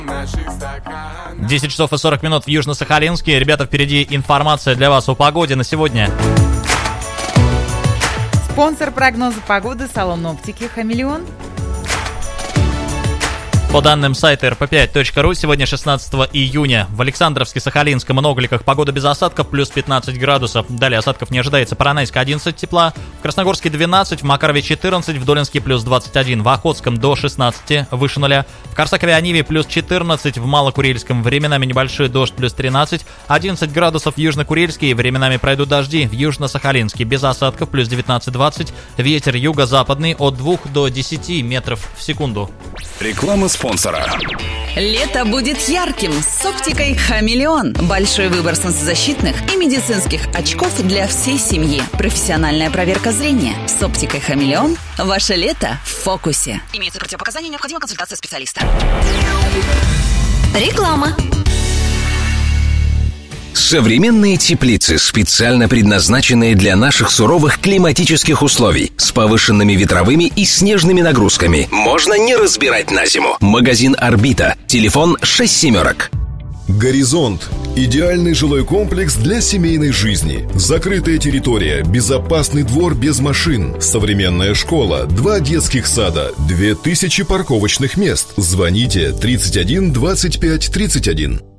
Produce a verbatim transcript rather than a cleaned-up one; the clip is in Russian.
десять часов и сорок минут в Южно-Сахалинске. Ребята, впереди информация для вас о погоде на сегодня. Спонсор прогноза погоды — салон оптики «Хамелеон». По данным сайта эр пэ пять точка ру, сегодня шестнадцатого июня в Александровске, Сахалинском и Новогликах погода без осадков, плюс пятнадцать градусов. Далее осадков не ожидается. Поронайск одиннадцать тепла, в Красногорске двенадцать, в Макарове четырнадцать, в Долинске плюс двадцать один, в Охотском до шестнадцати, выше нуля, в Корсакове Ониве плюс четырнадцать, в Малокурильском временами небольшой дождь плюс тринадцать, одиннадцать градусов в Южнокурильске, временами пройдут дожди, в Южно-Сахалинске без осадков плюс девятнадцать-двадцать, ветер юго-западный от двух до десяти метров в секунду. Реклама спонсора. Лето будет ярким с оптикой «Хамелеон». Большой выбор солнцезащитных и медицинских очков для всей семьи. Профессиональная проверка зрения. С оптикой «Хамелеон» ваше лето в фокусе. Имеются противопоказания, необходима консультация специалиста. Реклама. Современные теплицы, специально предназначенные для наших суровых климатических условий, с повышенными ветровыми и снежными нагрузками. Можно не разбирать на зиму. Магазин «Орбита». Телефон шесть семерок. «Горизонт» – идеальный жилой комплекс для семейной жизни. Закрытая территория, безопасный двор без машин, современная школа, два детских сада, две тысячи парковочных мест. Звоните тридцать один двадцать пять тридцать один.